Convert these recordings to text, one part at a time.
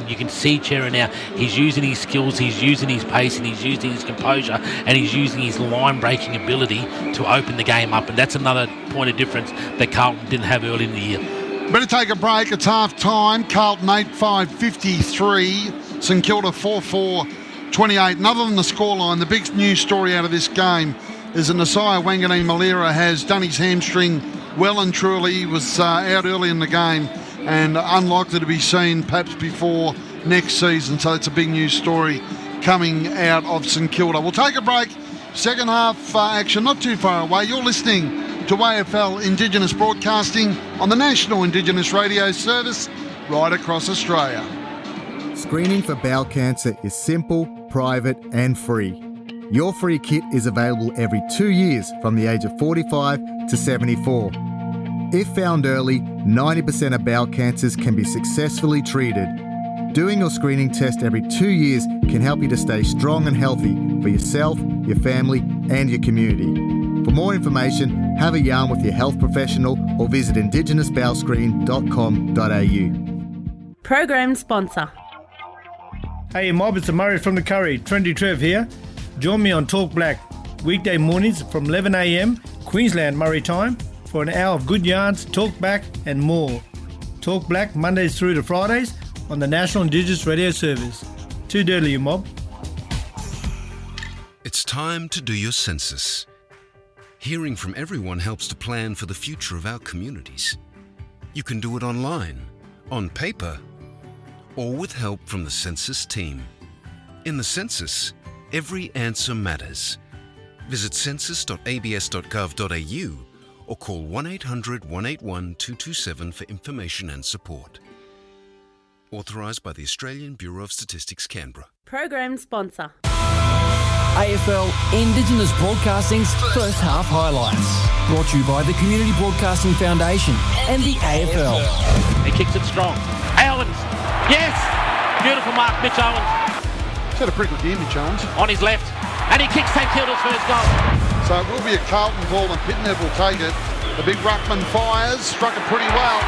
and you can see Cerra now. He's using his skills, he's using his pace, and he's using his composure, and he's using his line-breaking ability to open the game up. And that's another point of difference that Carlton didn't have early in the year. Better take a break. It's half-time. Carlton 8-5-53. St Kilda 4-4-28. And other than the scoreline, the big news story out of this game is that Nasiah Wanganeen-Malira has done his hamstring well and truly. He was out early in the game and unlikely to be seen perhaps before next season. So it's a big news story coming out of St Kilda. We'll take a break. Second half action not too far away. You're listening to AFL Indigenous Broadcasting on the National Indigenous Radio Service right across Australia. Screening for bowel cancer is simple, private and free. Your free kit is available every 2 years from the age of 45 to 74. If found early, 90% of bowel cancers can be successfully treated. Doing your screening test every 2 years can help you to stay strong and healthy for yourself, your family and your community. For more information, have a yarn with your health professional or visit indigenousbowelscreen.com.au. Program sponsor. Hey mob, it's Murray from the Curry. Trendy Trev here. Join me on Talk Black, weekday mornings from 11 a.m, Queensland Murray time, for an hour of good yarns, talk back and more. Talk Black Mondays through to Fridays on the National Indigenous Radio Service. Too dirty, you mob. It's time to do your census. Hearing from everyone helps to plan for the future of our communities. You can do it online, on paper, or with help from the census team. In the census, every answer matters. Visit census.abs.gov.au or call 1-800-181-227 for information and support. Authorised by the Australian Bureau of Statistics, Canberra. Program sponsor. AFL Indigenous Broadcasting's first half highlights. Brought to you by the Community Broadcasting Foundation and the AFL. He kicks it strong. Owens. Yes! Beautiful mark, Mitch Owens. He's had a pretty good year, Mitch Owens. On his left. And he kicks St Kilda's first goal. So it will be a Carlton ball and Pitnev will take it. The big ruckman fires, struck it pretty well.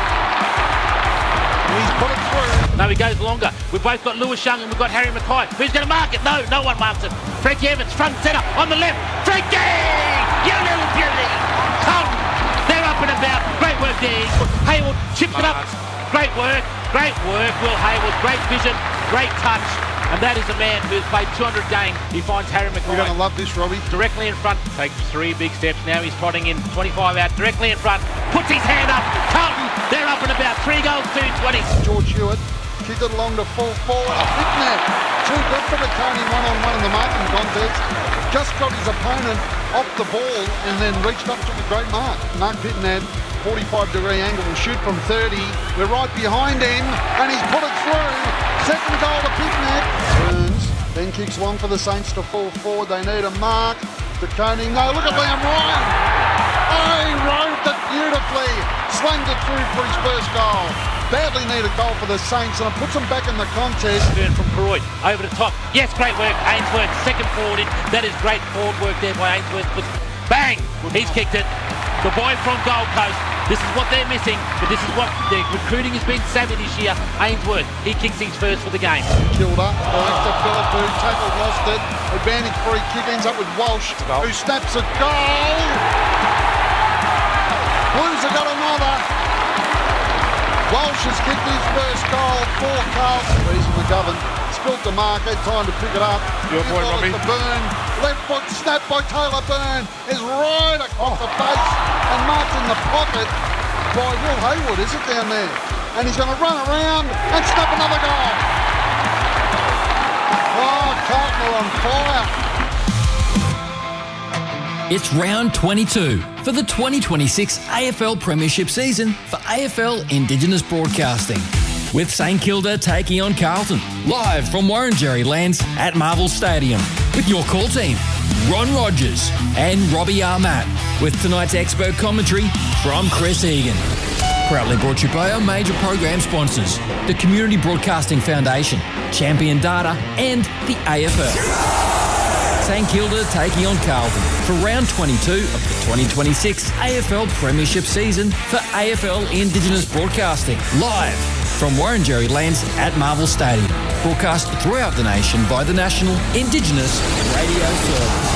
He's put it through. No, he goes longer. We've both got Lewis Young and we've got Harry Mackay. Who's going to mark it? No, no one marks it. Frankie Evans, front and centre, on the left. Frankie! You little beauty! Carlton, they're up and about. Great work there. Hayward chipped it up. Great work. Will Hayward, great vision, great touch. And that is a man who's played 200 games. He finds Harry Mackay. You're going to love this, Robbie. Directly in front. Takes 3 big steps. Now he's trotting in 25 out. Directly in front. Puts his hand up. Carlton, they're up and about. 3 goals, 2-20. George Hewitt kicked it along to full forward. A big net. Too good for the Tony one-on-one in the marking contest. Just got his opponent off the ball and then reached up to a great mark. Mark Pitnad, 45-degree angle, will shoot from 30. We're right behind him and he's put it through. Second goal to Pitnad. Burns, then kicks long for the Saints to full forward. They need a mark. De Koning, no, look at Liam Ryan. Oh, he rode it beautifully. Slanged it through for his first goal. Badly needed goal for the Saints and it puts them back in the contest. Turn from Croy over the top. Yes, great work. Ainsworth, second forward in. That is great forward work there by Ainsworth. Bang! He's kicked it. The boy from Gold Coast. This is what they're missing, but this is what the recruiting has been savvy this year. Ainsworth, he kicks his first for the game. Kilda, likes to Philippou, tackled, lost it. Advantage free kick, ends up with Walsh, who snaps a goal. Blues have got another. Walsh has kicked his first goal for Carlton. Reason McGovern spilt the mark, had time to pick it up. Your boy, Robbie. Byrne, left foot snap by Taylor Byrne, is right across the face and marked in the pocket by Will Hayward, is it down there? And he's going to run around and snap another goal. Oh, Carlton are on fire. It's round 22 for the 2026 AFL Premiership season for AFL Indigenous Broadcasting. With St Kilda taking on Carlton, live from Warrenjerry Lands at Marvel Stadium. With your call team, Ron Rogers and Robbie Armat. With tonight's expert commentary from Chris Egan. Proudly brought to you by our major program sponsors, the Community Broadcasting Foundation, Champion Data and the AFL. St Kilda taking on Carlton for round 22 of the 2026 AFL Premiership season for AFL Indigenous Broadcasting, live from Warrenjerry Lands at Marvel Stadium. Broadcast throughout the nation by the National Indigenous Radio Service.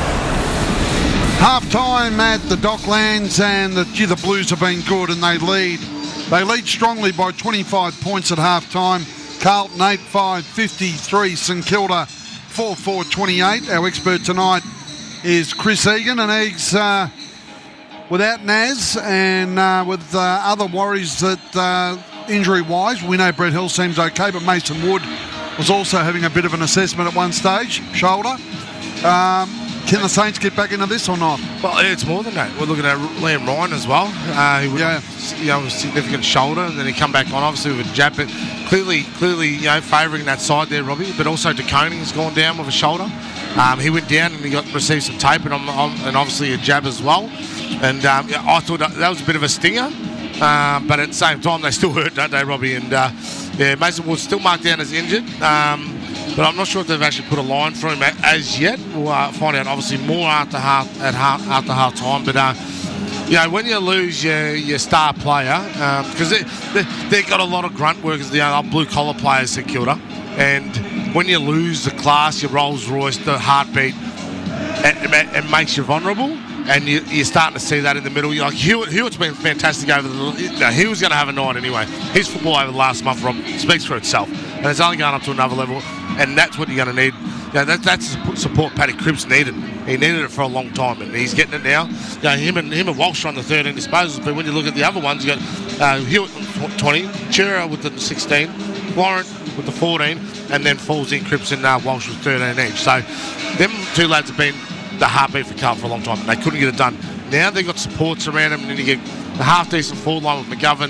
Half-time at the Docklands, and the Blues have been good and they lead. They lead strongly by 25 points at half-time. Carlton 8-5-53, St Kilda 4-4-28. Our expert tonight is Chris Egan, and Egs without Naz and with other worries that injury-wise. We know Brett Hill seems okay, but Mason Wood was also having a bit of an assessment at one stage, shoulder. Can the Saints get back into this or not? Well, it's more than that. We're looking at Liam Ryan as well. He would have a significant shoulder, and then he come back on, obviously, with a jab. But clearly, favouring that side there, Robbie. But also De Koning has gone down with a shoulder. He went down and he received some tape and obviously a jab as well. And I thought that was a bit of a stinger. But at the same time, they still hurt, don't they, Robbie? And Mason Wood's still marked down as injured. But I'm not sure if they've actually put a line through him as yet. We'll find out obviously more after half time. But when you lose your star player, because they've got a lot of grunt workers, blue collar players, St Kilda, and when you lose the class, your Rolls Royce, the heartbeat, it makes you vulnerable. And you're starting to see that in the middle. Hewitt's been fantastic over he was going to have a night anyway. His football over the last month, Rob, speaks for itself. And it's only going up to another level. And that's what you're going to need. That's the support Paddy Cripps needed. He needed it for a long time, and he's getting it now. Him and Walsh are on the 13 disposals. But when you look at the other ones, you got Hewitt with 20, Chera with the 16, Warren with the 14, and then falls in Cripps and Walsh with 13 each. So them two lads have been the heartbeat for Carlton for a long time. They couldn't get it done. Now they've got supports around them, and then you get a half-decent forward line with McGovern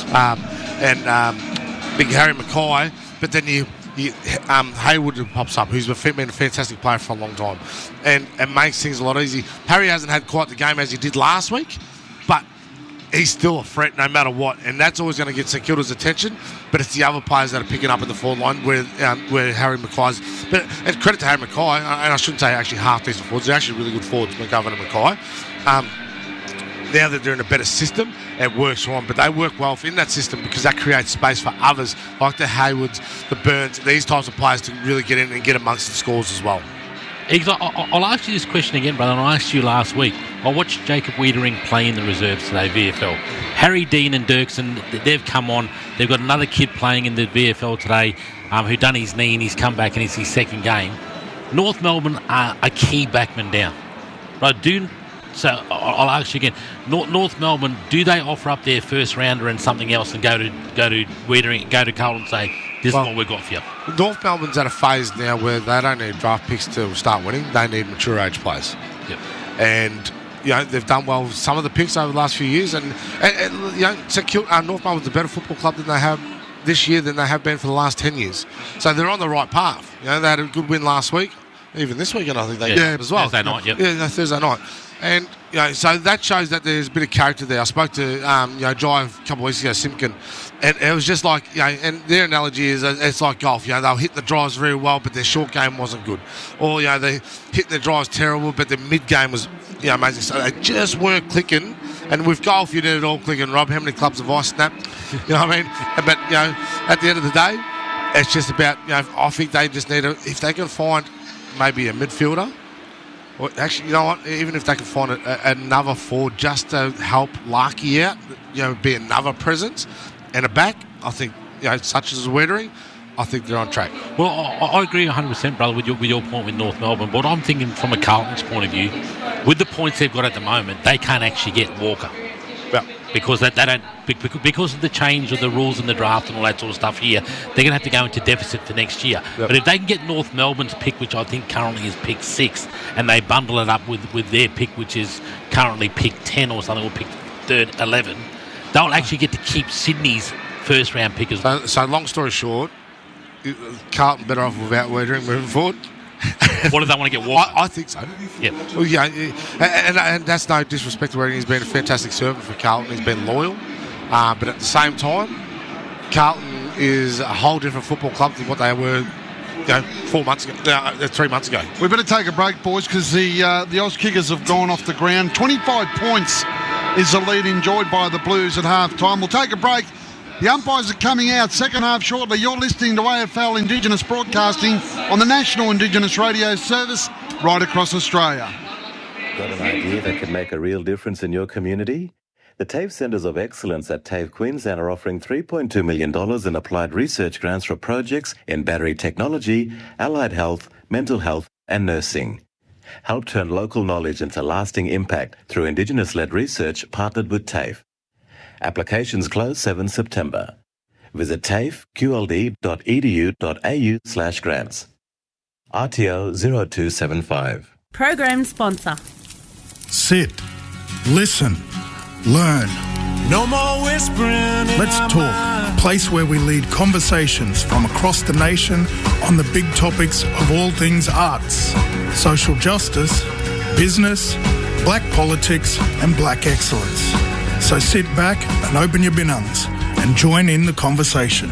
and Big Harry Mackay, but then Haywood pops up, who's been a fantastic player for a long time, and makes things a lot easier. Harry hasn't had quite the game as he did last week, but he's still a threat no matter what, and that's always going to get St Kilda's attention. But it's the other players that are picking up at the forward line where Harry Mackay's. And credit to Harry Mackay, and I shouldn't say actually half decent forwards. They're actually really good forwards, McGovern and Mackay. Now that they're in a better system, it works for them. But they work well in that system because that creates space for others like the Haywoods, the Burns, these types of players to really get in and get amongst the scores as well. I'll ask you this question again, brother, and I asked you last week. I watched Jacob Wiedering play in the reserves today, VFL. Harry Dean and Dirksen, they've come on. They've got another kid playing in the VFL today who done his knee and he's come back and it's his second game. North Melbourne are a key backman down. Right, so I'll ask you again. North Melbourne, do they offer up their first rounder and something else and go to Wiedering, go to Carlton and say, this is what we've got for you? North Melbourne's at a phase now where they don't need draft picks to start winning. They need mature age players. Yep. And they've done well with some of the picks over the last few years. And North Melbourne's a better football club than they have this year than they have been for the last 10 years. So they're on the right path. They had a good win last week. Even this weekend, I think they got as well. Thursday night, yep. Yeah, Thursday night. And, so that shows that there's a bit of character there. I spoke to, Jai a couple of weeks ago, Simpkin, and it was just like, and their analogy is it's like golf. They'll hit the drives very well, but their short game wasn't good. Or, they hit their drives terrible, but their mid-game was, amazing. So they just weren't clicking. And with golf, you need it all clicking, Rob. How many clubs have I snapped? You know what I mean? But, at the end of the day, it's just about, I think they just need if they can find maybe a midfielder, or actually, you know what, even if they can find another forward just to help Larky out, be another presence and a back, I think, such as Wiedering, I think they're on track. Well, I agree 100%, brother, with your point with North Melbourne, but I'm thinking from a Carlton's point of view, with the points they've got at the moment, they can't actually get Walker. Yeah. Because they don't, because of the change of the rules in the draft and all that sort of stuff here, they're going to have to go into deficit for next year. Yep. But if they can get North Melbourne's pick, which I think currently is pick 6, and they bundle it up with their pick, which is currently pick 10 or something, or pick 11, they'll actually get to keep Sydney's first round pick as well. So long story short, Carlton better off without Wiedering moving forward. What do they want to get Walker? I think so. Yeah. Well, and that's no disrespect to Wiedering. He's been a fantastic servant for Carlton. He's been loyal. But at the same time, Carlton is a whole different football club than what they were 3 months ago. We better take a break, boys, because the Oz Kickers have gone off the ground. 25 points is the lead enjoyed by the Blues at half-time. We'll take a break. The umpires are coming out. Second half shortly. You're listening to AFL Indigenous Broadcasting on the National Indigenous Radio Service right across Australia. Got an idea that could make a real difference in your community? The TAFE Centres of Excellence at TAFE Queensland are offering $3.2 million in applied research grants for projects in battery technology, allied health, mental health and nursing. Help turn local knowledge into lasting impact through Indigenous-led research partnered with TAFE. Applications close 7 September. Visit tafeqld.edu.au/grants. RTO 0275. Program sponsor. Sit. Listen. Learn. No more whispering. Let's talk. A place where we lead conversations from across the nation on the big topics of all things arts, social justice, business, black politics and black excellence. So sit back and open your binungs and join in the conversation.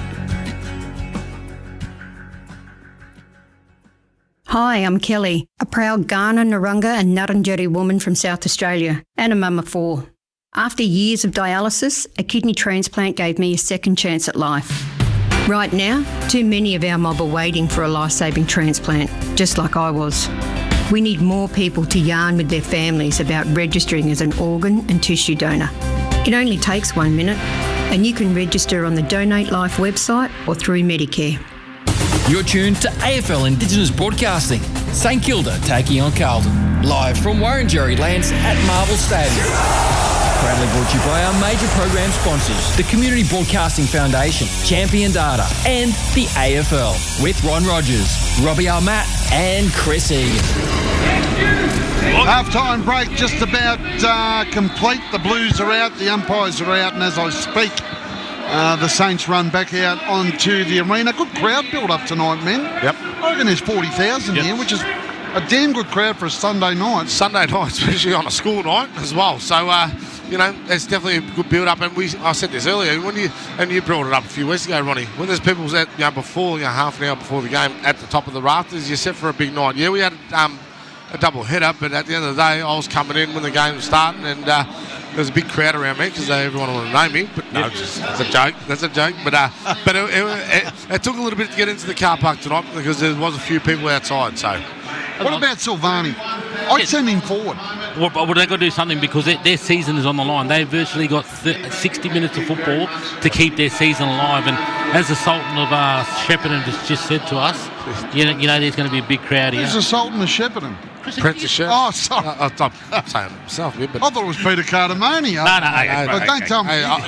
Hi, I'm Kelly, a proud Kaurna, Narungga and Ngarrindjeri woman from South Australia and a mum of 4. After years of dialysis, a kidney transplant gave me a second chance at life. Right now, too many of our mob are waiting for a life-saving transplant, just like I was. We need more people to yarn with their families about registering as an organ and tissue donor. It only takes 1 minute, and you can register on the Donate Life website or through Medicare. You're tuned to AFL Indigenous Broadcasting. St Kilda taking on Carlton. Live from Warrenjerry Lands at Marvel Stadium. Proudly brought to you by our major program sponsors, the Community Broadcasting Foundation, Champion Data, and the AFL, with Ron Rogers, Robbie Almat, and Chris Egan. Half-time break just about complete. The Blues are out, the umpires are out, and as I speak, the Saints run back out onto the arena. Good crowd build-up tonight, men. Yep. I reckon there's 40,000 here, which is a damn good crowd for a Sunday night. Sunday night, especially on a school night as well. So, it's definitely a good build-up. And I said this earlier, and you brought it up a few weeks ago, Ronnie, when there's people that, before, half an hour before the game at the top of the rafters, you're set for a big night. Yeah, we had a double header, but at the end of the day, I was coming in when the game was starting, and there was a big crowd around me because everyone wanted to know me. But no, that's a joke. That's a joke. But it took a little bit to get into the car park tonight because there was a few people outside. So, what about Silvani? I'd send him forward. Well, they've got to do something because their season is on the line. They've virtually got 60 minutes of football to keep their season alive. And as the Sultan of Shepparton just said to us, you know there's going to be a big crowd here. Who's the Sultan of Shepparton? Prince of Shep. Oh, sorry. I'm saying myself here, but I thought it was Peter Cardamone. No, don't tell me.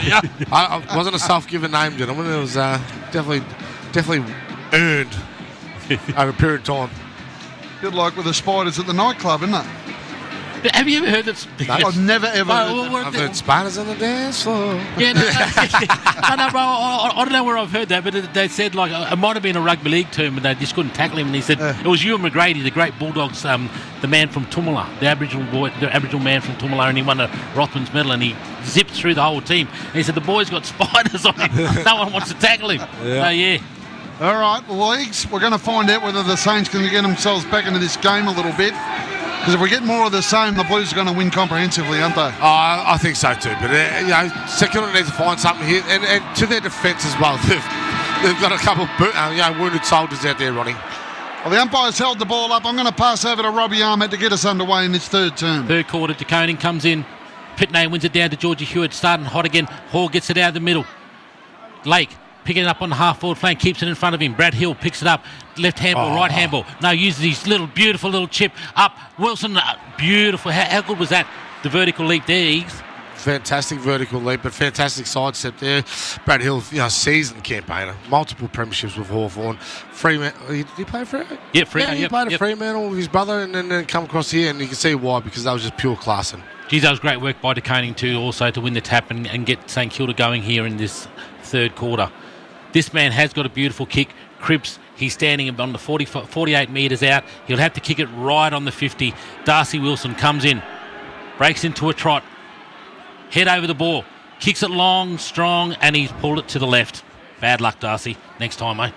I wasn't a self-given name, gentlemen. It was definitely earned over a period of time. Good like with the Spiders at the nightclub, isn't it? Have you ever heard that? No, I've never ever heard that. I've heard spiders on the dance floor. Yeah, no, bro. I don't know where I've heard that, but they said like it might have been a rugby league term, and they just couldn't tackle him. And he said it was Ewan McGrady, the great Bulldogs, the man from Tumala, the Aboriginal man from Tumala, and he won a Rothmans medal, and he zipped through the whole team. And he said the boy's got spiders on him. No one wants to tackle him. Yeah. All right, Leagues, we're going to find out whether the Saints can get themselves back into this game a little bit. Because if we get more of the same, the Blues are going to win comprehensively, aren't they? I think so too. But, Second needs to find something here. And to their defence as well, they've got a couple of wounded soldiers out there, Ronnie. Well, the umpires held the ball up. I'm going to pass over to Robbie Ahmed to get us underway in this third term. Third quarter, De Koning comes in. Pitney wins it down to Georgie Hewitt, starting hot again. Hall gets it out of the middle. Lake picking it up on the half-forward flank, keeps it in front of him. Brad Hill picks it up, left handball, right handball. Now uses his beautiful little chip up. Wilson, beautiful. How good was that? The vertical leap there, Eags. Fantastic vertical leap, but fantastic sidestep there. Brad Hill, seasoned campaigner, multiple premierships with Hawthorn. Fremantle, did he play for it? Yeah, Fremantle. He played at Fremantle with his brother, and then come across here, and you can see why, because that was just pure class. Geez, that was great work by De Koning too, also to win the tap and get St Kilda going here in this third quarter. This man has got a beautiful kick. Cripps, he's standing on the 48 metres out. He'll have to kick it right on the 50. Darcy Wilson comes in, breaks into a trot, head over the ball, kicks it long, strong, and he's pulled it to the left. Bad luck, Darcy. Next time, mate.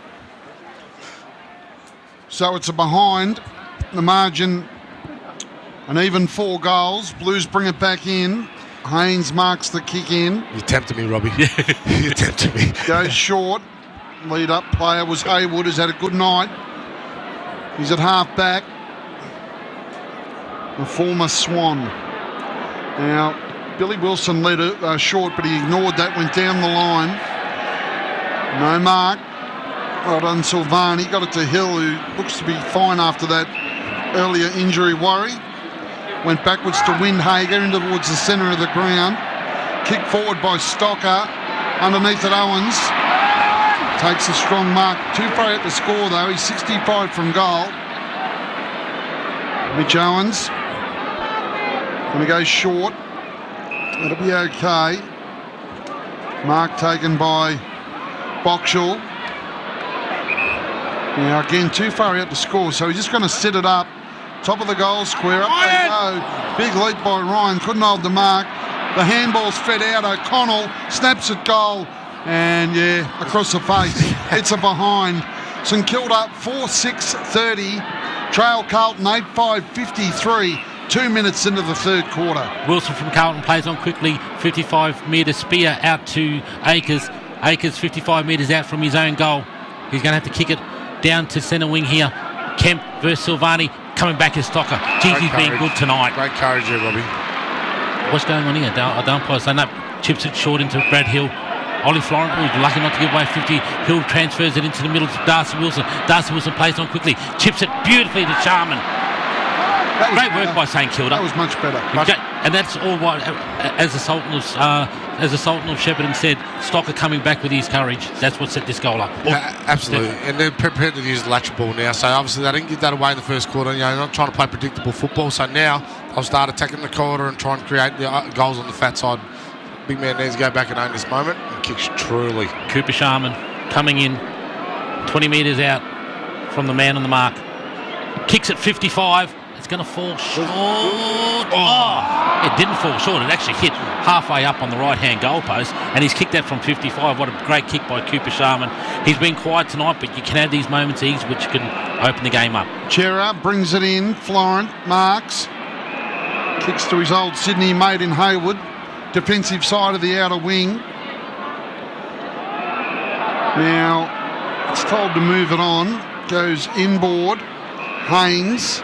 So it's a behind the margin, an even 4 goals. Blues bring it back in. Haynes marks the kick in. You tempted me, Robbie. You tempted me. Goes short. Lead up player was Haywood, who's had a good night. He's at half back. The former Swan. Now, Billy Wilson led it short, but he ignored that, went down the line. No mark. Well done, Silvani. Got it to Hill, who looks to be fine after that earlier injury worry. Went backwards to Windhager into towards the centre of the ground. Kick forward by Stocker. Underneath at Owens. Takes a strong mark. Too far out to score, though. He's 65 from goal. Mitch Owens. Going to go short. It'll be okay. Mark taken by Boxall. Now again, too far out to score, so he's just going to set it up. Top of the goal square, up they go. Big leap by Ryan, couldn't hold the mark. The handball's fed out. O'Connell snaps at goal, and yeah, across the face. It's a behind. St Kilda 4-6-30. Trail Carlton 8-5-53. 2 minutes into the third quarter. Wilson from Carlton plays on quickly. 55-metre spear out to Akers. Akers 55 metres out from his own goal. He's going to have to kick it down to centre wing here. Kemp versus Silvani. Coming back is Stocker. Geez, he's been good tonight. Great courage here, Robbie. What's going on here? I don't play. So no, chips it short into Brad Hill. Ollie Florent, lucky not to give away 50. Hill transfers it into the middle to Darcy Wilson. Darcy Wilson plays on quickly. Chips it beautifully to Sharman. Great work by St Kilda. That was much better. And that's all what, as the Sultan of Shepparton said, Stocker coming back with his courage. That's what set this goal up. Yeah, absolutely. And they're prepared to use the latch ball now. So obviously they didn't give that away in the first quarter. You know, they're not trying to play predictable football. So now they'll start attacking the corridor and try and create the goals on the fat side. Big man needs to go back and own this moment and kicks truly. Cooper Sharman coming in 20 metres out from the man on the mark. Kicks at 55. It's going to fall short. It didn't fall short. It actually hit halfway up on the right-hand goalpost, and he's kicked that from 55. What a great kick by Cooper Sharman. He's been quiet tonight, but you can have these moments ease which can open the game up. Chera brings it in. Florent marks. Kicks to his old Sydney mate in Haywood. Defensive side of the outer wing. Now, it's told to move it on. Goes inboard. Haynes.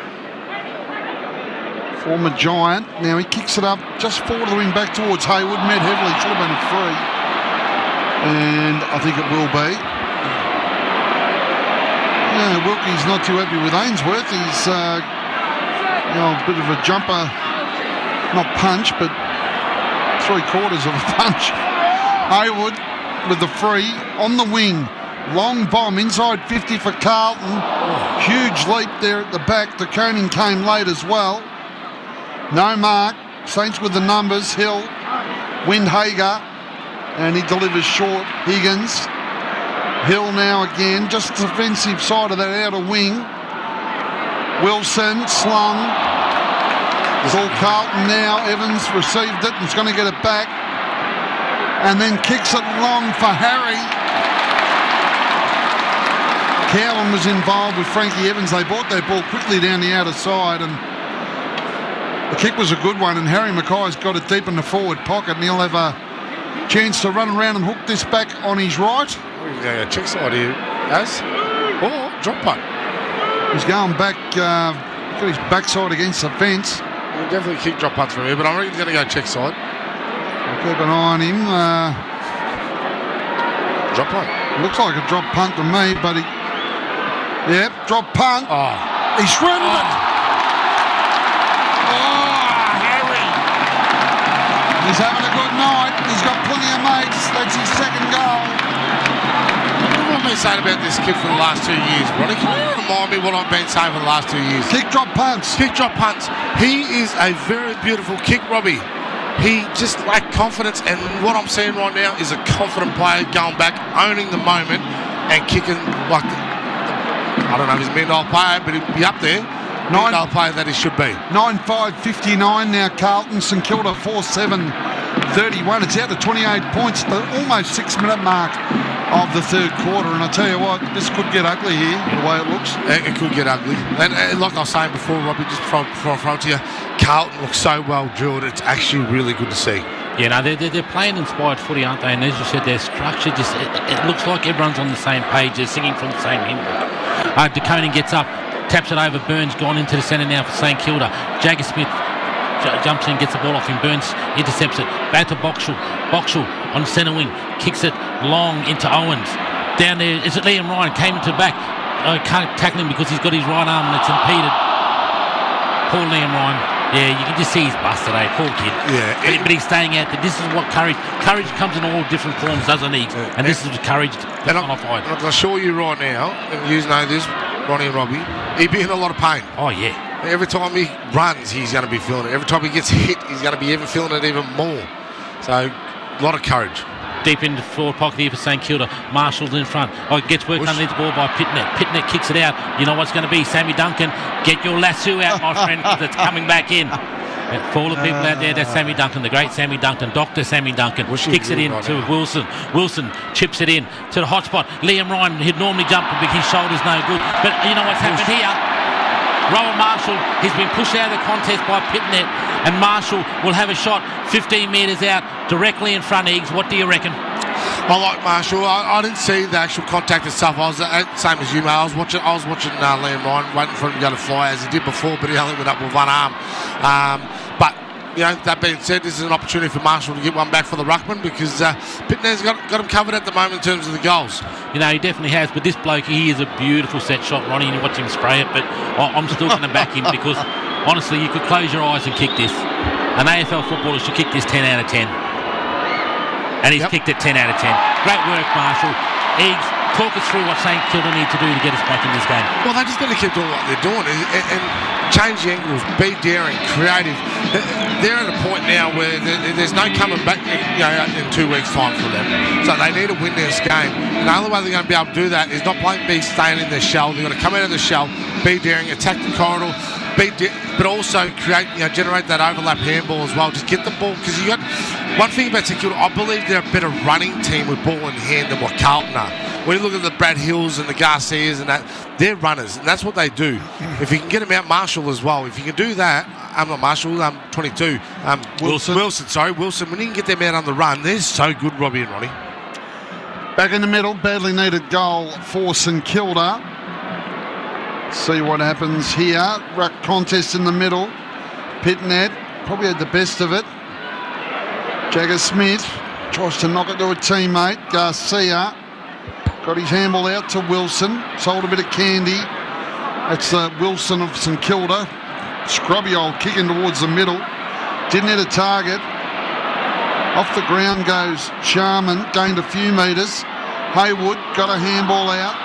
Former Giant. Now he kicks it up just forward of the wing back towards Haywood. Met heavily. Should have been a free. And I think it will be. Yeah, Wilkie's not too happy with Ainsworth. He's a bit of a jumper. Not punch, but 3/4 of a punch. Haywood with the free on the wing. Long bomb inside 50 for Carlton. Huge leap there at the back. The Koning came late as well. No mark. Saints with the numbers. Hill. Windhager. And he delivers short. Higgins. Hill now again. Just defensive side of that outer wing. Wilson. Slung. It's all Carlton now. Evans received it and is going to get it back. And then kicks it long for Harry. Cowan was involved with Frankie Evans. They brought their ball quickly down the outer side, and the kick was a good one, and Harry Mackay's got it deep in the forward pocket, and he'll have a chance to run around and hook this back on his right. Yeah, check side here, as or drop punt. He's going back, got his backside against the fence. He'll definitely kick drop punts from here, but I reckon he's going to go check side. I'll keep an eye on him. Drop punt. Looks like a drop punt to me, but yep, drop punt. Oh. He shredded it. Harry. He's having a good night. He's got plenty of mates. That's his second goal. What have I been saying about this kid for the last 2 years, Ronnie? Can you remind me what I've been saying for the last 2 years? Kick drop punts. Kick drop punts. He is a very beautiful kick, Robbie. He just lacked confidence, and what I'm seeing right now is a confident player going back, owning the moment, and kicking like I don't know if he's a $1 million player, but he'd be up there. $1 million player that he should be. 9-5-59 now. Carlton. St Kilda 4-7-31. It's out to 28 points. The almost 6-minute mark of the third quarter, and I tell you what, this could get ugly here, the way it looks. It could get ugly. And like I was saying before, Robbie, just before I throw it to you, Carlton look so well drilled. It's actually really good to see. Yeah, no, they're playing inspired footy, aren't they? And as you said, their structure just it looks like everyone's on the same page. They're singing from the same hymn. De Koning gets up, taps it over. Burns gone into the centre now for St Kilda. Jagger Smith jumps in, gets the ball off him. Burns intercepts it. Back to Boxall. Boxall on centre wing, kicks it long into Owens. Down there, is it Liam Ryan? Came into back. Can't tackle him because he's got his right arm and it's impeded. Poor Liam Ryan. Yeah, you can just see he's busted, Poor kid. Yeah. But he's staying out there. This is what courage comes in all different forms, doesn't he? And this is the courage and I'm going to assure you right now, and you know this, Ronnie and Robbie, he'd be in a lot of pain. Oh, yeah. Every time he runs, he's going to be feeling it. Every time he gets hit, he's going to be even feeling it even more. So, a lot of courage. Deep into the forward pocket here for St Kilda. Marshall's in front. Gets worked underneath the ball by Pitnet. Pitnet kicks it out. You know what's going to be. Sammy Duncan, get your lasso out, my friend, because it's coming back in. For all the people out there, that's Sammy Duncan, the great Sammy Duncan, Dr. Sammy Duncan. Kicks it in to Wilson. Wilson chips it in to the hot spot. Liam Ryan, he'd normally jump, but his shoulder's no good. But you know what's happened here? Rowan Marshall, he's been pushed out of the contest by Pitnet, and Marshall will have a shot 15 metres out, directly in front of Eags. What do you reckon? I like Marshall. I didn't see the actual contact itself. I was same as you, mate. I was watching Liam Ryan waiting for him to go to fly as he did before, but he only went up with one arm. But you know, that being said, this is an opportunity for Marshall to get one back for the ruckman because Pitnet's got him covered at the moment in terms of the goals. You know, he definitely has, but this bloke, he is a beautiful set shot, Ronnie, and you watch him spray it, but I'm still going to back him because, honestly, you could close your eyes and kick this. An AFL footballer should kick this 10 out of 10. And he's kicked it 10 out of 10. Great work, Marshall. Eags, talk us through what St Kilda need to do to get us back in this game. Well, they just got to keep doing what they're doing and change the angles, be daring, creative. They're at a point now where there's no coming back, you know, in 2 weeks' time for them. So they need to win this game. And the only way they're going to be able to do that is not playing B, staying in their shell. They've got to come out of the shell, be daring, attack the corridor, but also create, you know, generate that overlap handball as well. Just get the ball, because you got one thing about St Kilda. I believe they're a better running team with ball in hand than what Carlton are. When you look at the Brad Hills and the Garcias and that, they're runners, and that's what they do. If you can get them out, Marshall as well. If you can do that, I'm not Marshall, I'm 22. Wilson. When you can get them out on the run, they're so good, Robbie and Ronnie. Back in the middle, badly needed goal for St Kilda. See what happens here. Ruck contest in the middle. Pitnet probably had the best of it. Jagger Smith tries to knock it to a teammate. Garcia got his handball out to Wilson. Sold a bit of candy. That's Wilson of St Kilda. Scrubby old kicking towards the middle. Didn't hit a target. Off the ground goes Sharman. Gained a few metres. Haywood got a handball out.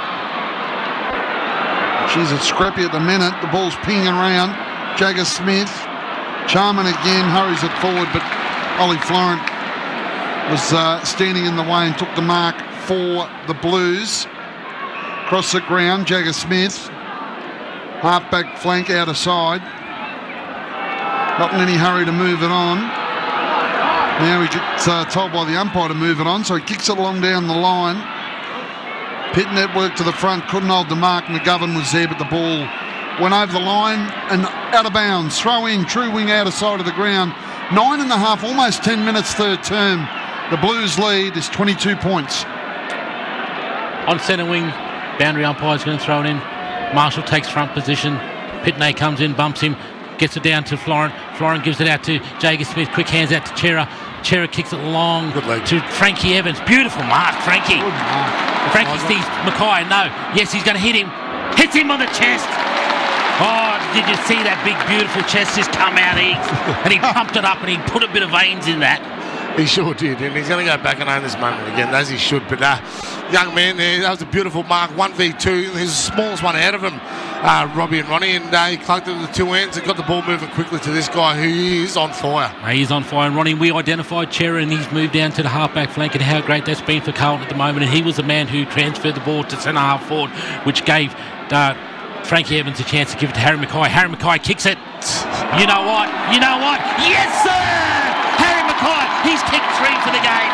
She's a scrappy at the minute. The ball's pinging around. Jagger Smith. Charman again hurries it forward, but Ollie Florent was standing in the way and took the mark for the Blues. Across the ground, Jagger Smith. Half-back flank out of side. Not in any hurry to move it on. Now he gets told by the umpire to move it on, so he kicks it along down the line. Pitnet worked to the front, couldn't hold the mark. McGovern was there, but the ball went over the line and out of bounds. Throw in, true wing out of side of the ground. 9.5, almost 10 minutes third term. The Blues lead is 22 points. On centre wing, boundary umpire's going to throw it in. Marshall takes front position. Pitnet comes in, bumps him, gets it down to Florent. Florent gives it out to Jagger Smith. Quick hands out to Chera. Chera kicks it long to Frankie Evans. Beautiful mark, Frankie. Good mark. Frankie sees Mackay. No. Yes, he's going to hit him. Hits him on the chest. Oh, did you see that big, beautiful chest just come out, Eags? And he pumped it up and he put a bit of veins in that. He sure did, and he's going to go back and own this moment again, as he should. But young man there, that was a beautiful mark, 1v2. He's the smallest one out of him, Robbie and Ronnie, and he clunked it with the two hands and got the ball moving quickly to this guy who is on fire. He's on fire, and Ronnie, we identified Chera, and he's moved down to the half-back flank, and how great that's been for Carlton at the moment. And he was the man who transferred the ball to centre-half forward, which gave Frankie Evans a chance to give it to Harry Mackay. Harry Mackay kicks it. You know what? Yes, sir! Harry Mackay, he's kicked 3 for the game.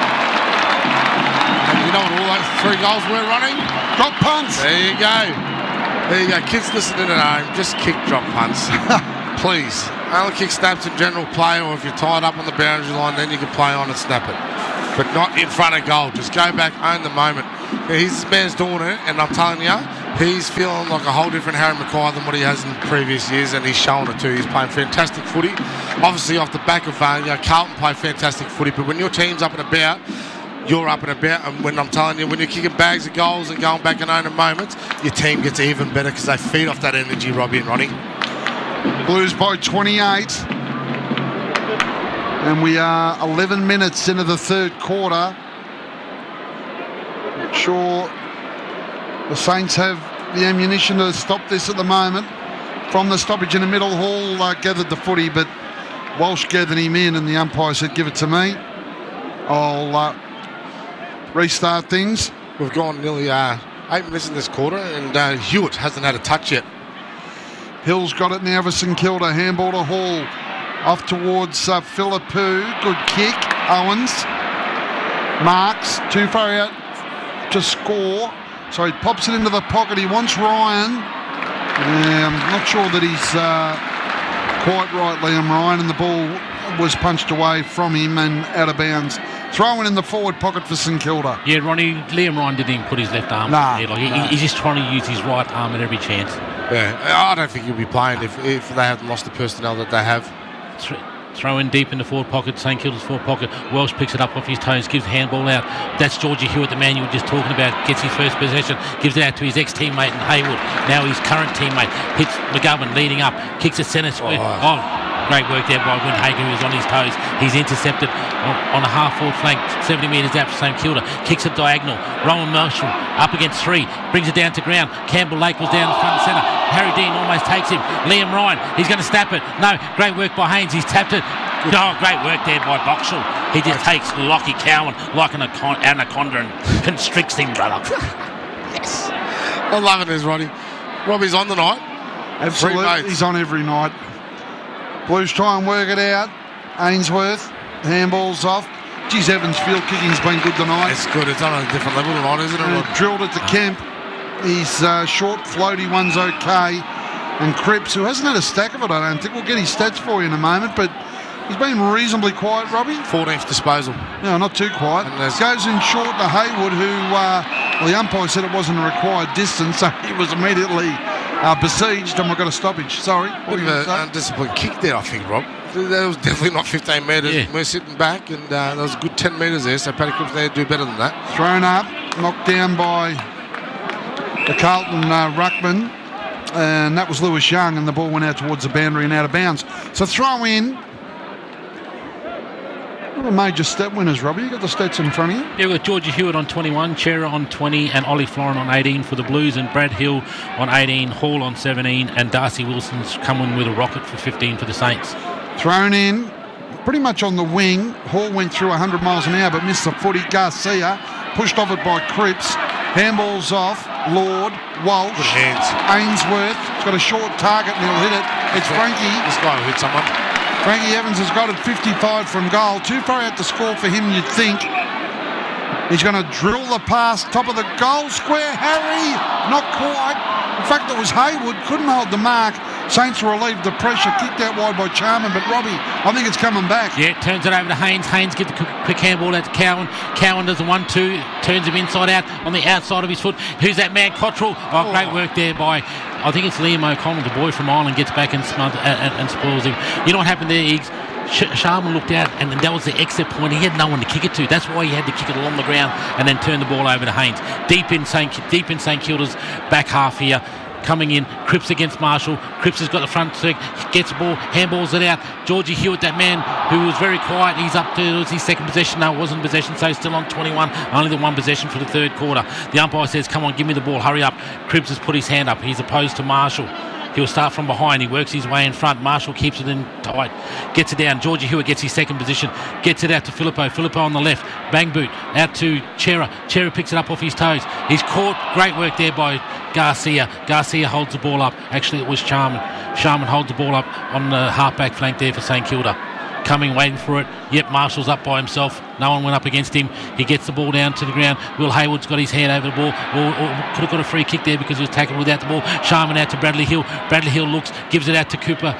And you know what all those 3 goals were, Ronnie? Drop punts. There you go. Kids listening at home, just kick drop punts. Please. Only kick snaps in general play, or if you're tied up on the boundary line, then you can play on and snap it. But not in front of goal. Just go back, own the moment. He's this man's doing it, and I'm telling you, he's feeling like a whole different Harry Mackay than what he has in previous years, and he's showing it too. He's playing fantastic footy. Obviously, off the back of Carlton play fantastic footy, but when your team's up and about, you're up and about, and when I'm telling you, when you're kicking bags of goals and going back and owning moments, your team gets even better because they feed off that energy, Robbie and Ronnie. Blues by 28. And we are 11 minutes into the third quarter. Not sure the Saints have the ammunition to stop this at the moment. From the stoppage in the middle, Hall gathered the footy, but Walsh gathered him in, and the umpire said, give it to me. I'll restart things. We've gone nearly 8 minutes in this quarter, and Hewitt hasn't had a touch yet. Hill's got it now for St Kilda. Handball to Hall. Off towards Philippou. Good kick. Owens. Marks. Too far out to score. So he pops it into the pocket. He wants Ryan. I'm not sure that he's quite right, Liam Ryan. And the ball was punched away from him and out of bounds. Throwing in the forward pocket for St Kilda. Yeah, Ronnie, Liam Ryan didn't even put his left arm in the air. He's just trying to use his right arm at every chance. Yeah, I don't think he'll be playing if they haven't lost the personnel that they have. Throw in deep in the forward pocket, St Kilda's forward pocket. Welsh picks it up off his toes, gives the handball out. That's Georgie Hewitt, the man you were just talking about, gets his first possession, gives it out to his ex-teammate in Haywood, now his current teammate. Hits McGovern leading up, kicks it centre square. Great work there by Windhager, who was on his toes. He's intercepted on a half-forward flank, 70 metres out for St Kilda. Kicks it diagonal. Rowan Marshall up against 3. Brings it down to ground. Campbell Lake was down the front and centre. Harry Dean almost takes him. Liam Ryan, he's going to snap it. No, great work by Haynes. He's tapped it. Oh, great work there by Boxall. He just takes Lockie Cowan like an anaconda and constricts him, brother. Yes. I'm loving this, Ronnie. Robbie's on tonight. Absolutely. He's on every night. Blues try and work it out. Ainsworth, handballs off. Geez, Evans' field kicking's been good tonight. It's good. It's on a different level tonight, isn't it? Drilled it to Kemp. His short, floaty one's okay. And Cripps, who hasn't had a stack of it, I don't think. We'll get his stats for you in a moment, but he's been reasonably quiet, Robbie. 14th disposal. No, not too quiet. Goes in short to Haywood, who the umpire said it wasn't a required distance, so he was immediately besieged, and we've got a stoppage. Sorry. Bit of an undisciplined kick there, I think, Rob. That was definitely not 15 metres. Yeah. We're sitting back, and there was a good 10 metres there, so Paddy Cripps need to do better than that. Thrown up, knocked down by the Carlton ruckman, and that was Lewis Young, and the ball went out towards the boundary and out of bounds. So throw in. What are the major stat winners, Robbie? You got the stats in front of you? Yeah, we've got Georgie Hewitt on 21, Chera on 20, and Ollie Florin on 18 for the Blues, and Brad Hill on 18, Hall on 17, and Darcy Wilson's coming with a rocket for 15 for the Saints. Thrown in, pretty much on the wing. Hall went through 100 miles an hour, but missed the footy. Garcia pushed off it by Cripps. Handballs off. Lord, Walsh, good hands. Ainsworth. He's got a short target and he'll hit it. It's Frankie. This guy will hit someone. Frankie Evans has got it 55 from goal. Too far out to score for him, you'd think. He's going to drill the pass, top of the goal square. Harry, not quite. In fact, it was Haywood, couldn't hold the mark. Saints relieved the pressure, kicked out wide by Charman, but Robbie, I think it's coming back. Yeah, turns it over to Haynes. Haynes gives the quick handball out to Cowan. Cowan does the 1-2, turns him inside out on the outside of his foot. Who's that man? Cottrell. Oh, great work there by, I think it's Liam O'Connell, the boy from Ireland, gets back and spoils him. You know what happened there, Iggs? Sharman looked out, and that was the exit point. He had no one to kick it to. That's why he had to kick it along the ground and then turn the ball over to Haynes. Deep in St Kilda's back half here. Coming in, Cripps against Marshall. Cripps has got the front leg, gets the ball, handballs it out. Georgie Hewitt, that man who was very quiet, he's up to his second possession. No, it wasn't possession, so still on 21. Only the one possession for the third quarter. The umpire says, come on, give me the ball, hurry up. Cripps has put his hand up. He's opposed to Marshall. He'll start from behind. He works his way in front. Marshall keeps it in tight. Gets it down. Georgie Hewitt gets his second position. Gets it out to Filippo. Filippo on the left. Bang boot. Out to Chera. Chera picks it up off his toes. He's caught. Great work there by Garcia. Garcia holds the ball up. Actually, it was Sharman. Sharman holds the ball up on the half-back flank there for St Kilda. Coming, waiting for it. Yep, Marshall's up by himself. No one went up against him. He gets the ball down to the ground. Will Haywood's got his head over the ball. Or could have got a free kick there because he was tackled without the ball. Sharman out to Bradley Hill. Bradley Hill looks, gives it out to Cooper.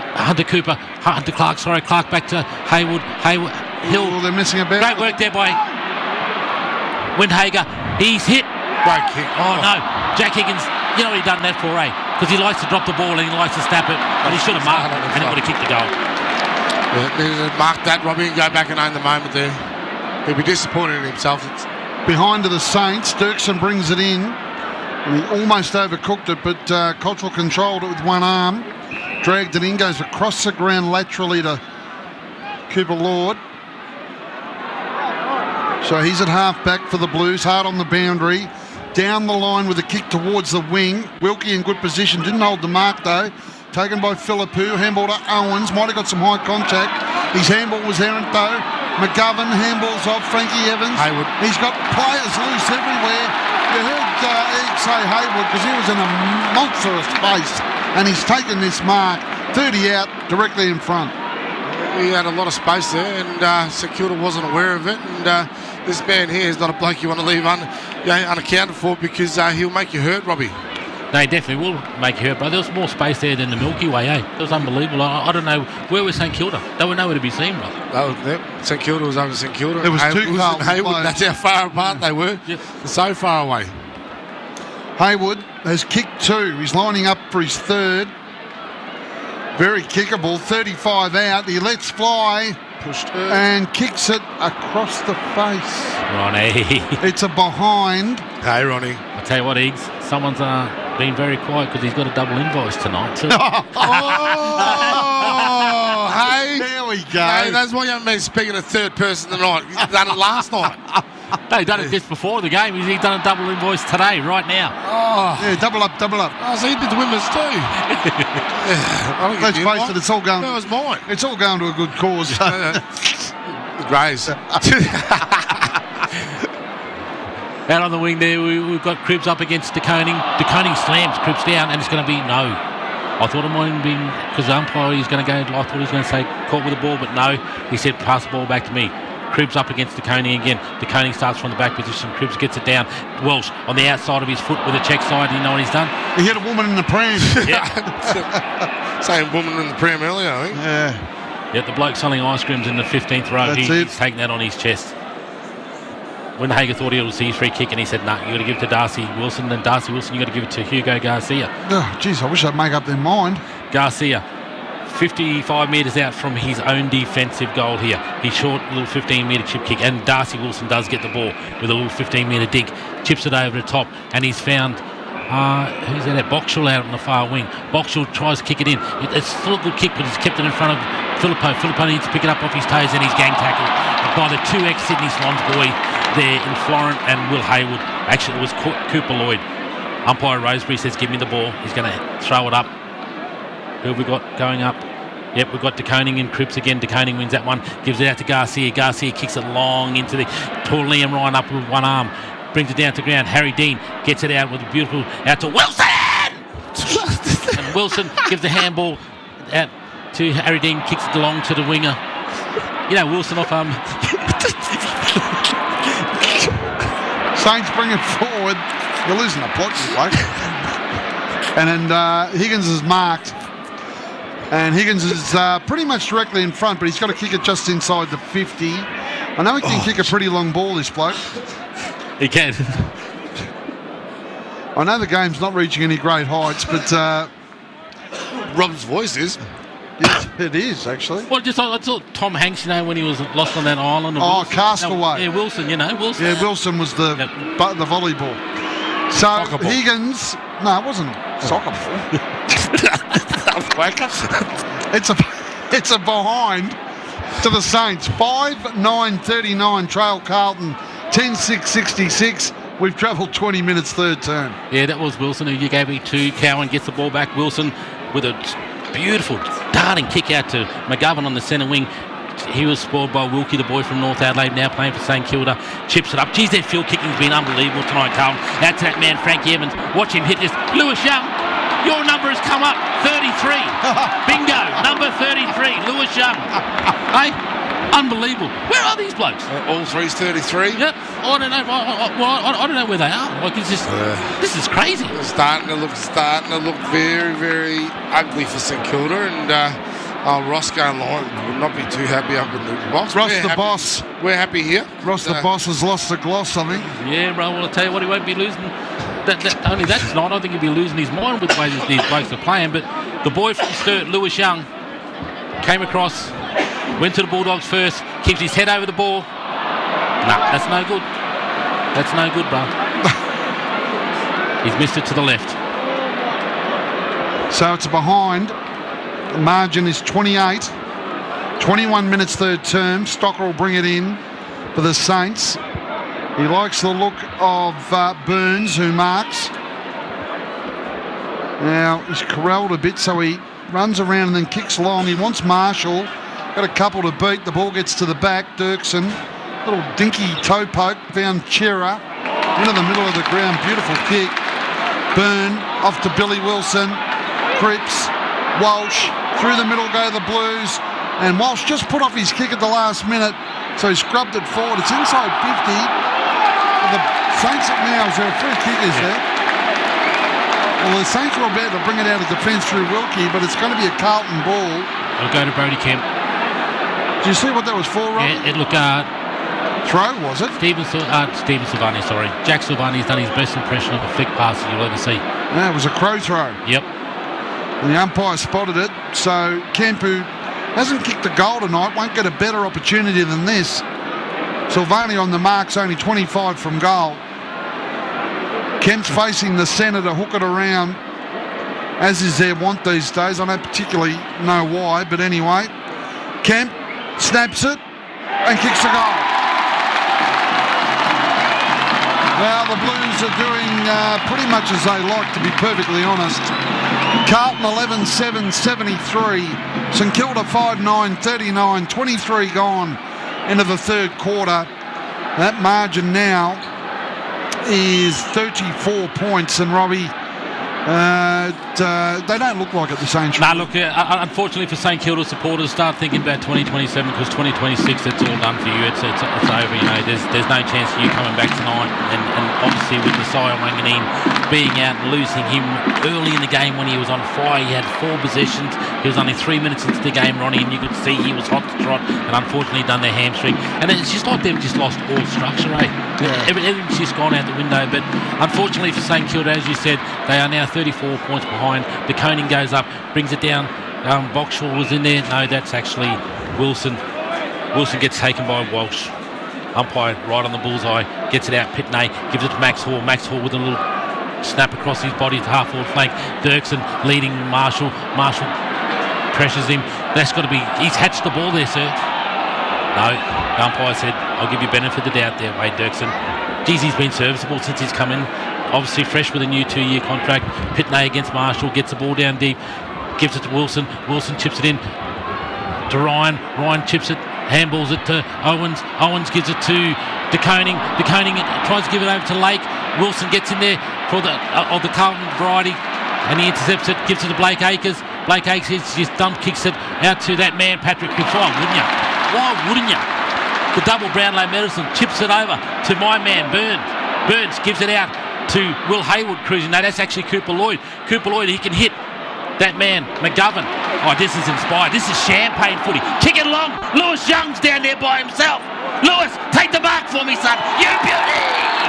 Clark back to Hayward. Hill. They're missing a bit. Great work there by Windhager. He's hit. Great kick. Oh, no. Jack Higgins, you know what he done that for, because he likes to drop the ball and he likes to snap it, but he should have marked it and he would have kicked the goal. Yeah, mark that, Robbie, and go back and own the moment there. He'll be disappointed in himself. Behind to the Saints, Dirksen brings it in. And he almost overcooked it, but Cottrell controlled it with one arm. Dragged it in, goes across the ground laterally to Cooper Lord. So he's at half-back for the Blues, hard on the boundary. Down the line with a kick towards the wing. Wilkie in good position, didn't hold the mark though. Taken by Philippou, handball to Owens, might have got some high contact. His handball was errant though. McGovern handballs off Frankie Evans. Hayward. He's got players loose everywhere. You heard Egg say Hayward because he was in a monstrous space and he's taken this mark 30 out directly in front. He had a lot of space there and St Kilda wasn't aware of it, and this man here is not a bloke you want to leave unaccounted for because he'll make you hurt, Robbie. No, he definitely will make you hurt, but there was more space there than the Milky Way, It was unbelievable. I don't know, where was St Kilda? They were nowhere to be seen, brother. St Kilda was over St Kilda. There was two Carlton Hayward, that's how far apart they were. Yep. So far away. Hayward has kicked two. He's lining up for his third. Very kickable, 35 out. He lets fly. Pushed and kicks it across the face. Ronnie. It's a behind. Hey, Ronnie. I'll tell you what, Iggs, someone's been very quiet because he's got a double invoice tonight too. Hey. There we go. Hey, that's why you haven't been speaking to third person tonight. He's done it last night. No, he done it just before the game. He's done a double invoice today, right now. Oh. Yeah, double up. Oh, so he did the women's too. Let's face it, it's all going. That was mine. It's all going to a good cause. Grace. Out on the wing there, we've got Cribs up against De Koning. De Koning slams Cribs down, and it's going to be no. I thought it might have been because the umpire is going to go. I thought he was going to say caught with the ball, but no. He said pass the ball back to me. Cribs up against De Koning again. De Koning starts from the back position. Cribs gets it down. Welsh on the outside of his foot with a check side. You know what he's done? He hit a woman in the pram. Yeah. Same woman in the pram earlier, I think. Yeah. Yeah, the bloke selling ice creams in the 15th row. He's taking that on his chest. Windhager thought he would see his free kick and he said, no, you got to give it to Darcy Wilson. And Darcy Wilson, you got to give it to Hugo Garcia. Oh, geez, I wish I'd make up their mind. Garcia, 55 metres out from his own defensive goal here. He's short, little 15-metre chip kick, and Darcy Wilson does get the ball with a little 15-metre dig, chips it over the top, and he's found, who's that? Boxall out on the far wing. Boxall tries to kick it in. It's still a good kick, but he's kept it in front of Philippou. Philippou needs to pick it up off his toes, and he's gang tackled by the 2X Sydney Swans boy there in Florent and Will Hayward. Actually, it was Cooper Lloyd. Umpire Roseberry says, give me the ball. He's going to throw it up. Who have we got going up? Yep, we've got De Koning and Cripps again. De Koning wins that one, gives it out to Garcia. Garcia kicks it long into the tall Liam Ryan up with one arm, brings it down to ground. Harry Dean gets it out with a beautiful out to Wilson! And Wilson gives the handball out to Harry Dean, kicks it along to the winger. You know, Wilson off Saints bring it forward. You're losing the plot, you bloke. And then Higgins is marked. And Higgins is pretty much directly in front, but he's got to kick it just inside the 50. I know he can kick a pretty long ball, this bloke. He can. I know the game's not reaching any great heights, but... Rob's voice is. Yes, it is, actually. Well, just I thought Tom Hanks, you know, when he was lost on that island. Castaway. No, yeah, Wilson, you know, Wilson. Yeah, Wilson was the volleyball. So, Higgins... No, it wasn't soccer ball. It's a behind to the Saints. 5-9-39 trail Carlton. 10-6-66. We've travelled 20 minutes third turn. Yeah, that was Wilson who you gave it to. Cowan gets the ball back. Wilson with a beautiful darting kick out to McGovern on the centre wing. He was spoiled by Wilkie, the boy from North Adelaide, now playing for St Kilda. Chips it up. Geez, their field kicking's been unbelievable tonight, Carlton. Out to that man, Frankie Evans. Watch him hit this. Lewis Young, your number has come up. 33. Bingo. Number 33. Lewis Young. Hey? Unbelievable. Where are these blokes? All three's 33. Yep. I don't know. I don't know where they are. Like, it's just, this is crazy. It's starting to look very, very ugly for St Kilda, and Oh, Roscoe and Lauren will not be too happy up in the box. Ross the boss. We're happy here. Ross the boss has lost the gloss, I think. Yeah, bro, well, I'll tell you what, he won't be losing. Only that's not. I don't think he'll be losing his mind with the way these blokes are playing. But the boy from Sturt, Lewis Young, came across, went to the Bulldogs first, keeps his head over the ball. Nah, that's no good. That's no good, bro. He's missed it to the left. So it's behind. The margin is 28. 21 minutes third term. Stocker will bring it in for the Saints. He likes the look of Burns, who marks. Now, he's corralled a bit, so he runs around and then kicks long. He wants Marshall. Got a couple to beat. The ball gets to the back. Dirksen, little dinky toe poke. Found Chera into the middle of the ground. Beautiful kick. Byrne off to Billy Wilson. Cripps. Walsh. Through the middle go the Blues. And Walsh just put off his kick at the last minute, so he scrubbed it forward. It's inside 50. The Saints now, is there a free kick, is there? Well, the Saints are about to bring it out of defence through Wilkie, but it's going to be a Carlton ball. It'll go to Brody Kemp. Do you see what that was for, Rob? Yeah, throw, was it? Stephen Silvani, sorry. Jack Silvani's done his best impression of a flick pass that you'll ever see. Yeah, it was a crow throw. Yep. And the umpire spotted it, so Kemp, who hasn't kicked a goal tonight, won't get a better opportunity than this. Silvani on the mark's only 25 from goal. Kemp's facing the centre to hook it around, as is their want these days. I don't particularly know why, but anyway. Kemp snaps it and kicks a goal. Well, the Blues are doing pretty much as they like, to be perfectly honest. Carlton 11-7, 73. St Kilda 5-9, 39, 23 gone into the third quarter. That margin now is 34 points, and Robbie, they don't look like it the Saints. Nah, look, unfortunately for St Kilda supporters, start thinking about 2027, because 2026, it's all done for you. It's over. You know, there's no chance of you coming back tonight. And obviously with Messiah Wanganeen being out and losing him early in the game when he was on fire, he had 4 possessions. He was only 3 minutes into the game, Ronnie, and you could see he was hot to trot, and unfortunately done their hamstring. And it's just like they've just lost all structure, eh? Yeah. Everything's just gone out the window. But unfortunately for St Kilda, as you said, they are now 34 points behind. De Koning goes up, brings it down. Boxall was in there. No, that's actually Wilson. Wilson gets taken by Walsh. Umpire right on the bullseye, gets it out. Pitney gives it to Max Hall. Max Hall with a little snap across his body to half-forward flank. Dirksen leading Marshall. Marshall pressures him. That's got to be... He's hatched the ball there, sir. No, the umpire said, I'll give you benefit of the doubt there, Wade Dirksen. Geez, he's been serviceable since he's come in. Obviously fresh with a new 2-year contract. Pitney against Marshall, gets the ball down deep, gives it to Wilson. Wilson chips it in to Ryan. Ryan chips it, handballs it to Owens. Owens gives it to De Koning. De Koning tries to give it over to Lake. Wilson gets in there for the of the Carlton variety, and he intercepts it, gives it to Blake Acres. Blake Acres just dump kicks it out to that man, Patrick Cripps. Why wouldn't you? Why wouldn't you? The double Brownlow medicine chips it over to my man, Burns. Burns gives it out to Will Hayward cruising. No, that's actually Cooper Lloyd. Cooper Lloyd, he can hit that man, McGovern. Oh, this is inspired. This is champagne footy. Kick it along. Lewis Young's down there by himself. Lewis, take the mark for me, son. You beauty!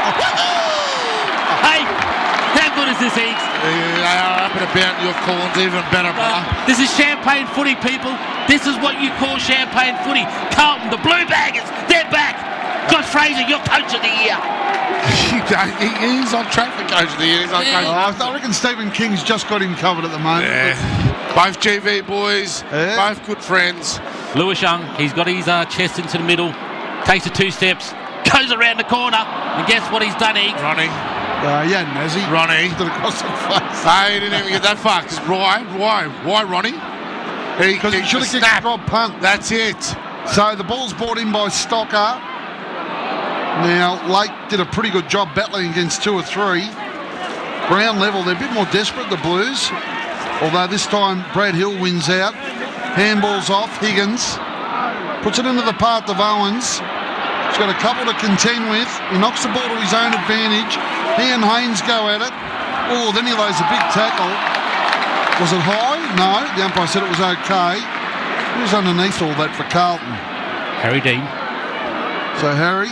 Hey, how good is this, Eags? Up and about your corns, even better, brother. This is champagne footy, people. This is what you call champagne footy. Carlton, the Blue Baggers, they're back. Josh Fraser, your coach of the year. He's on track for coach of the year. He's on I reckon Stephen King's just got him covered at the moment. Yeah. Both GV boys, both good friends. Lewis Young, he's got his chest into the middle, takes the 2 steps, goes around the corner, and guess what he's done, Eags? Ronnie. Has he? Ronnie. Across the face. He didn't even get that far. Why, Ronnie? Because he should have kicked a drop punt. That's it. So the ball's brought in by Stocker. Now, Lake did a pretty good job battling against 2 or 3. Ground level, they're a bit more desperate, the Blues. Although this time Brad Hill wins out. Handballs off, Higgins. Puts it into the path of Owens. He's got a couple to contend with. He knocks the ball to his own advantage. He and Haynes go at it. Oh, then he lays a big tackle. Was it high? No, the umpire said it was okay. Who's underneath all that for Carlton? Harry Dean. So Harry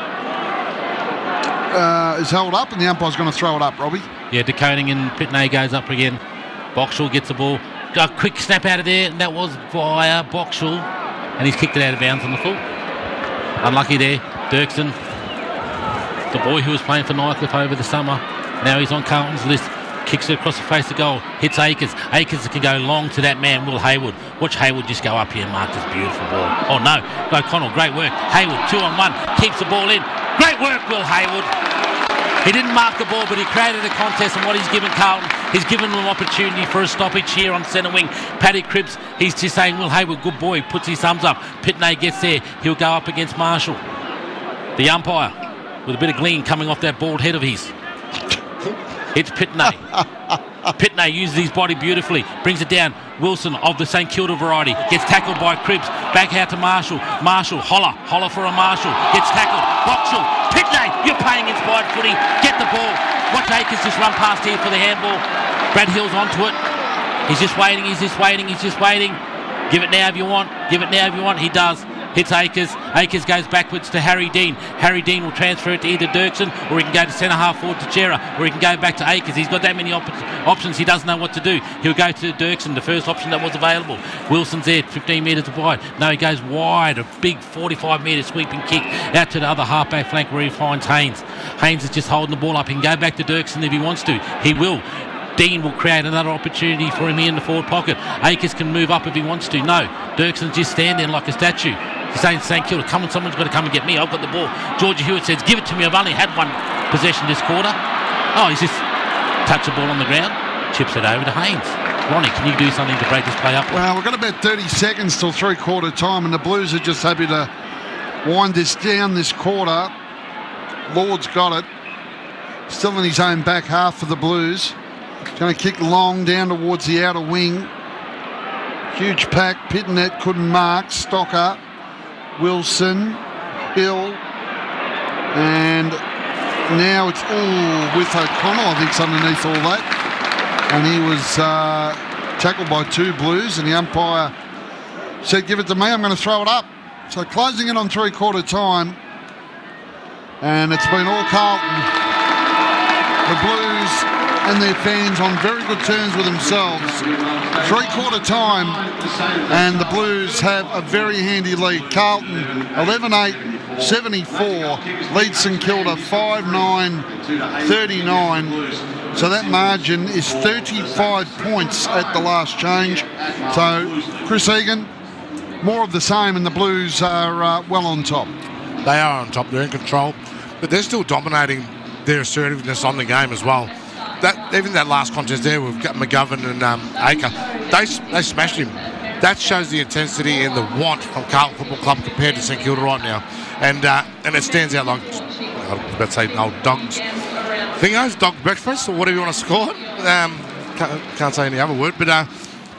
is held up, and the umpire's going to throw it up, Robbie. Yeah, De Koning and Pitney goes up again. Boxall gets the ball. A quick snap out of there, and that was via Boxall. And he's kicked it out of bounds on the full. Unlucky there. Dirksen, the boy who was playing for Nycliffe over the summer. Now he's on Carlton's list. Kicks it across the face of goal. Hits Akers. Akers can go long to that man, Will Hayward. Watch Hayward just go up here and mark this beautiful ball. Oh no, O'Connell, great work. Hayward, 2-on-1, keeps the ball in. Great work, Will Hayward. He didn't mark the ball, but he created a contest, and what he's given Carlton, he's given them an opportunity for a stoppage here on centre wing. Paddy Cripps, he's just saying, Will Hayward, good boy, puts his thumbs up. Pitney gets there, he'll go up against Marshall. The umpire, with a bit of gleam coming off that bald head of his. It's Pitney. Pitney uses his body beautifully, brings it down. Wilson of the St Kilda variety gets tackled by Cripps. Back out to Marshall. Marshall, holler for a Marshall. Gets tackled. Boxall, Pitney, you're playing inspired footy. Get the ball. Watch Akers just run past here for the handball. Brad Hill's onto it. He's just waiting. Give it now if you want. He does. Hits Akers. Akers goes backwards to Harry Dean. Harry Dean will transfer it to either Dirksen, or he can go to centre half forward to Chera, or he can go back to Akers. He's got that many options, he doesn't know what to do. He'll go to Dirksen, the first option that was available. Wilson's there, 15 metres wide. No, he goes wide, a big 45-metre sweeping kick out to the other half-back flank where he finds Haynes. Haynes is just holding the ball up. He can go back to Dirksen if he wants to. He will. Dean will create another opportunity for him here in the forward pocket. Akers can move up if he wants to. No, Dirksen's just standing there like a statue. He's saying to St Kilda, come on, someone's got to come and get me. I've got the ball. Georgia Hewitt says, give it to me. I've only had one possession this quarter. Oh, he's just touched the ball on the ground, chips it over to Haynes. Ronnie, can you do something to break this play up? Well, we've got about 30 seconds till three-quarter time, and the Blues are just happy to wind this down this quarter. Lord's got it. Still in his own back half for the Blues. Going to kick long down towards the outer wing. Huge pack. Pitnet couldn't mark. Stocker. Wilson. Hill. And now it's all with O'Connell, I think's underneath all that. And he was tackled by two Blues, and the umpire said, give it to me, I'm going to throw it up. So closing it on three-quarter time. And it's been all Carlton. The Blues and their fans on very good terms with themselves. Three-quarter time, and the Blues have a very handy lead. Carlton 11-8, 74, leads St Kilda 5-9, 39. So that margin is 35 points at the last change. So Chris Egan, more of the same, and the Blues are well on top. They are on top. They're in control, but they're still dominating their assertiveness on the game as well. Even that last contest there with McGovern and Aker, they smashed him. That shows the intensity and the want from Carlton Football Club compared to St Kilda right now, and it stands out like, I was about to say old dogs. Thingos, dog breakfast, or whatever you want to score it. Can't say any other word, but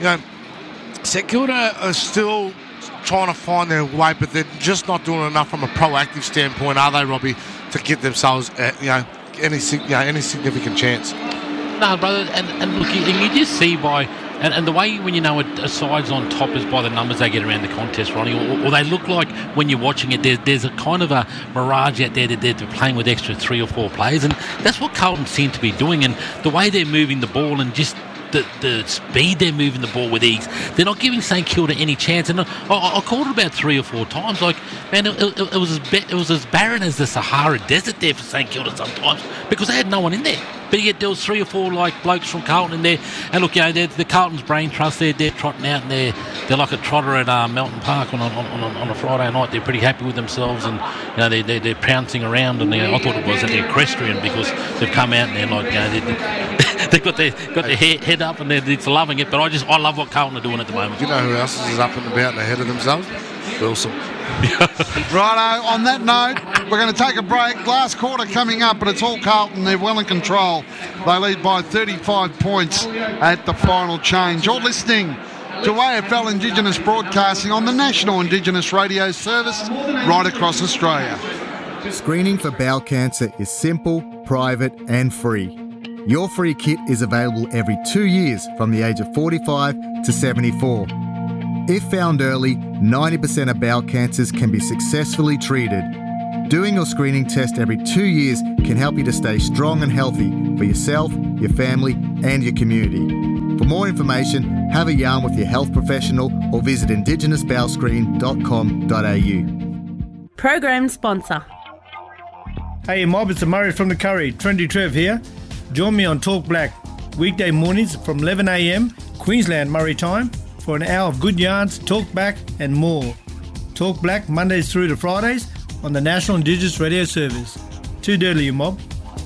St Kilda are still trying to find their way, but they're just not doing enough from a proactive standpoint, are they, Robbie, to get themselves any significant chance? No, brother, and look, you just see by and the way when you know a side's on top is by the numbers they get around the contest, Ronnie, or they look like when you're watching it, there's a kind of a mirage out there that they're playing with extra 3 or 4 players, and that's what Carlton seem to be doing, and the way they're moving the ball and just the speed they're moving the ball with ease, they're not giving St Kilda any chance. And I called it about 3 or 4 times. Like, man, it was as barren as the Sahara Desert there for St Kilda sometimes, because they had no one in there. But yet there was 3 or 4 like blokes from Carlton in there, and look, they're the Carlton's brain trust. They're trotting out, and they're like a trotter at Melton Park on a Friday night. They're pretty happy with themselves, and they're pouncing around. And I thought it was at the equestrian because they've come out and they're like they've got their head up and they're just loving it. But I love what Carlton are doing at the moment. Do you know who else is up and about and ahead of themselves? Wilson. Righto, on that note, we're going to take a break. Last quarter coming up, but it's all Carlton. They're well in control. They lead by 35 points at the final change. You're listening to AFL Indigenous Broadcasting on the National Indigenous Radio Service right across Australia. Screening for bowel cancer is simple, private and free. Your free kit is available every 2 years from the age of 45 to 74. If found early, 90% of bowel cancers can be successfully treated. Doing your screening test every 2 years can help you to stay strong and healthy for yourself, your family, and your community. For more information, have a yarn with your health professional or visit indigenousbowelscreen.com.au. Program sponsor. Hey Mob, it's Murray from the Curry. Trendy Trev here. Join me on Talk Black, weekday mornings from 11 a.m, Queensland Murray time, for an hour of good yarns, talk back and more. Talk Black Mondays through to Fridays on the National Indigenous Radio Service. Too dirty, you mob.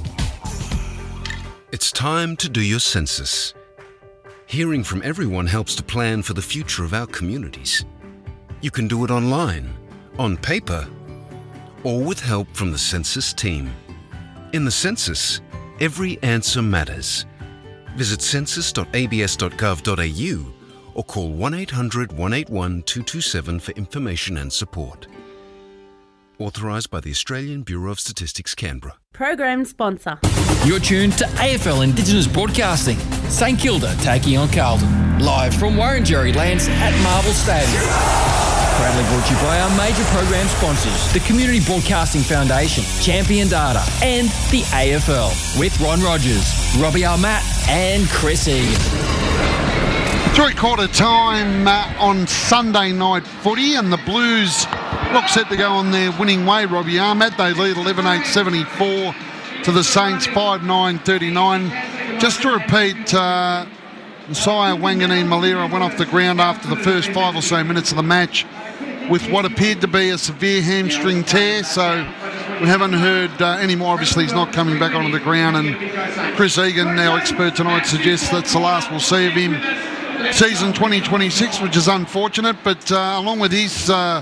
It's time to do your census. Hearing from everyone helps to plan for the future of our communities. You can do it online, on paper, or with help from the census team. In the census, every answer matters. Visit census.abs.gov.au or call 1-800-181-227 for information and support. Authorised by the Australian Bureau of Statistics, Canberra. Program sponsor. You're tuned to AFL Indigenous Broadcasting. St Kilda taking on Carlton. Live from Warrenjerry Lands at Marvel Stadium. Proudly brought to you by our major program sponsors, the Community Broadcasting Foundation, Champion Data, and the AFL. With Ron Rogers, Robbie Almat, and Chris Egan. Three-quarter time on Sunday night footy, and the Blues look set to go on their winning way. Robbie Ahmed, they lead 11-8-74 to the Saints 5-9-39. Just to repeat, Messiah Wanganeen Malira went off the ground after the first 5 or so minutes of the match with what appeared to be a severe hamstring tear, so we haven't heard any more. Obviously he's not coming back onto the ground, and Chris Egan, our expert tonight, suggests that's the last we'll see of him season 2026, which is unfortunate, but along with his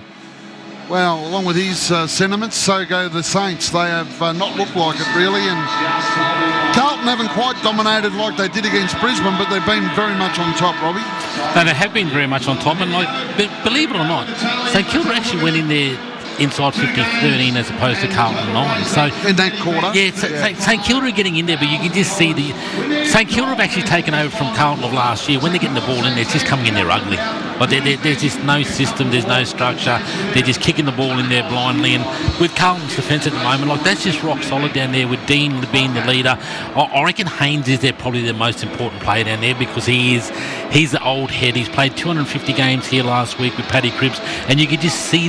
sentiments, so go the Saints. They have not looked like it really, and Carlton haven't quite dominated like they did against Brisbane, but they've been very much on top, Robbie. No, they have been very much on top, and believe it or not, St Kilda actually went in there inside 50-13 as opposed to Carlton 9. So in that quarter, St Kilda are getting in there, but you can just see St Kilda have actually taken over from Carlton of last year. When they're getting the ball in there, it's just coming in there ugly. Like there's just no system, there's no structure. They're just kicking the ball in there blindly. And with Carlton's defence at the moment, like that's just rock solid down there with Dean being the leader. I reckon Haynes is probably the most important player down there because he's the old head. He's played 250 games here last week with Paddy Cripps, and you could just see